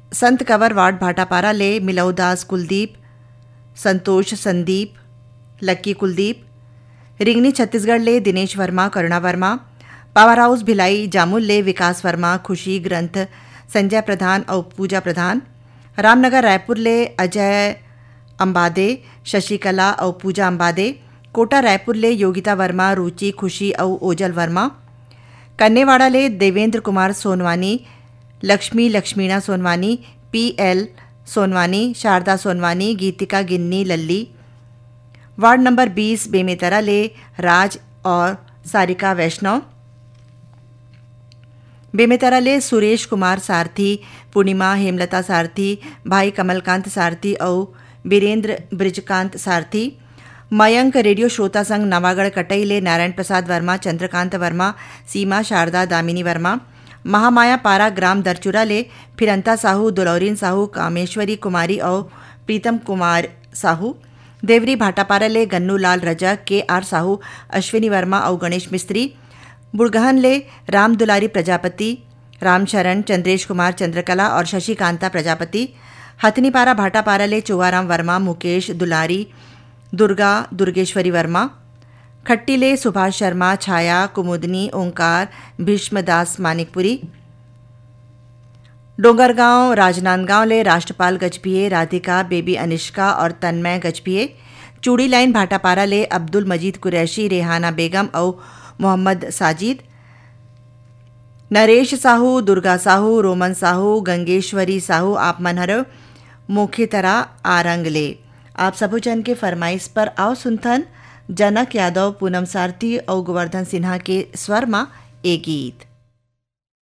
संत Kanwar ward Bhatapara ले मिलौदास कुलदीप, संतोष संदीप, लक्की कुलदीप। रिंगनी छत्तीसगढ़ ले दिनेश वर्मा, करुणा Verma. Power house Bhilai Jamul ले विकास वर्मा, खुशी ग्रंथ, संजय प्रधान और पूजा प्रधान। रामनगर रायपुर ले अजय अंबादे, शशिकला और पूजा अंबादे। कोटा रायपुर ले योगिता वर्मा, रुचि, खुशी और ओजल वर्मा। कन्नेवाड़ा ले देवेंद्र कुमार सोनवानी, लक्ष्मी लक्ष्मीणा सोनवानी, पीएल सोनवानी, शारदा सोनवानी, गीतिका गिन्नी लल्ली। वार्ड नंबर 20 बेमेतरा ले राज और सारिका वैष्णव। बेमेतरा ले सुरेश कुमार सारथी, पूर्णिमा हेमलता सारथी, भाई कमलकांत सारथी और बीरेंद्र ब्रिजकांत सारथी। मयंक रेडियो श्रोता संघ नवागढ़ कटई ले नारायण प्रसाद वर्मा, चंद्रकांत वर्मा, सीमा शारदा दामिनी वर्मा। महामाया पारा ग्राम दरचुरा ले फिरंता साहू, दुलौरीन साहू, कामेश्वरी कुमारी और प्रीतम कुमार साहू। देवरी भाटापारा ले गन्नू लाल रजक, के आर साहू, अश्विनी वर्मा और गणेश मिस्त्री। बुड़गहन ले राम दुलारी प्रजापति, रामशरण, चंद्रेश कुमार चंद्रकला और शशिकांता प्रजापति। हथनीपारा भाटापारा ले चुवाराम वर्मा, मुकेश दुलारी, दुर्गा दुर्गेश्वरी वर्मा। खट्टी ले सुभाष शर्मा, छाया, कुमुदनी, ओंकार, भीष्मदास मानिकपुरी। डोंगरगांव राजनांदगांव ले राष्ट्रपाल गजभिये, राधिका, बेबी अनिष्का और तन्मय गजभिये। चूड़ी लाइन भाटापारा ले अब्दुल मजीद कुरैशी, रेहाना बेगम और मोहम्मद साजिद। नरेश साहू, दुर्गा साहू, रोमन साहू, गंगेश्वरी साहू आप मनहर मोखितरा आरंगले। आप सबो जन के फरमाइश पर आओ सुनथन जनक यादव, पूनम सारथी और गोवर्धन सिन्हा के स्वर में एक गीत।